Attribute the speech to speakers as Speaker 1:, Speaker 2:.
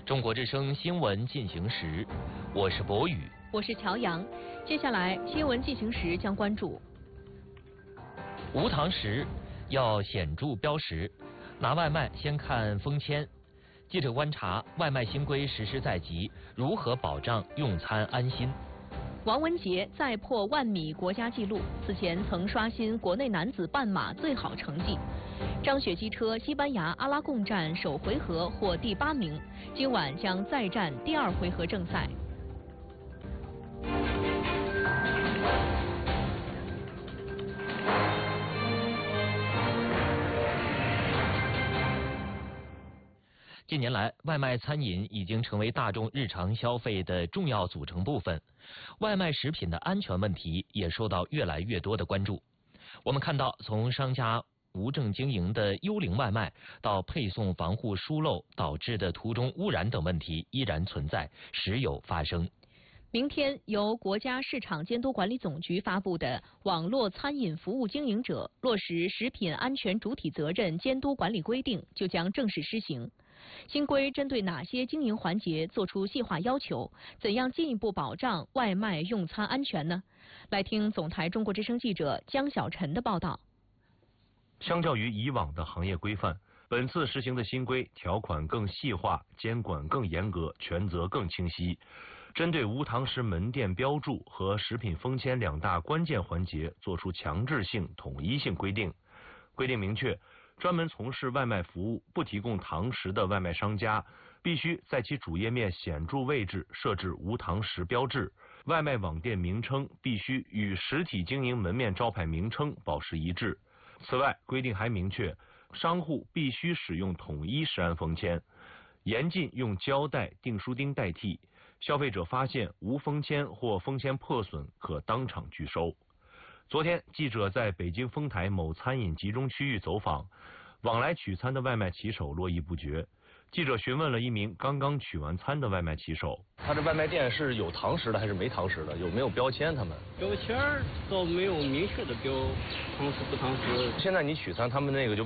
Speaker 1: 中国之声新闻进行时，我是博宇，
Speaker 2: 我是乔阳。接下来新闻进行时将关注：
Speaker 1: 无糖时要显著标识，拿外卖先看封签。记者观察，外卖新规实施在即，如何保障用餐安心？
Speaker 2: 王文杰再破10000米国家纪录，此前曾刷新国内男子半马最好成绩。张雪机车西班牙阿拉贡站首回合获第8名，今晚将再战第2回合正赛。
Speaker 1: 近年来，外卖餐饮已经成为大众日常消费的重要组成部分，外卖食品的安全问题也受到越来越多的关注。我们看到，从商家无证经营的幽灵外卖，到配送防护疏漏导致的途中污染等问题依然存在，时有发生。
Speaker 2: 明天由国家市场监督管理总局发布的《网络餐饮服务经营者落实食品安全主体责任监督管理规定》就将正式施行。新规针对哪些经营环节作出细化要求？怎样进一步保障外卖用餐安全呢？来听总台中国之声记者江小晨的报道。
Speaker 3: 相较于以往的行业规范，本次实行的新规条款更细化，监管更严格，权责更清晰。针对无糖食门店标注和食品封签2大关键环节作出强制性、统一性规定。规定明确，专门从事外卖服务不提供糖食的外卖商家，必须在其主页面显著位置设置无糖食标志，外卖网店名称必须与实体经营门面招牌名称保持一致。此外，规定还明确，商户必须使用统一食安封签，严禁用胶带、订书钉代替。消费者发现无封签或封签破损，可当场拒收。昨天，记者在北京丰台某餐饮集中区域走访，往来取餐的外卖骑手络绎不绝。记者询问了一名刚刚取完餐的外卖骑手，
Speaker 4: 他这外卖店是有堂食的还是没堂食的？有没有标签？他们
Speaker 5: 标签倒没有明确的标堂食不堂食。
Speaker 4: 现在你取餐，他们那个就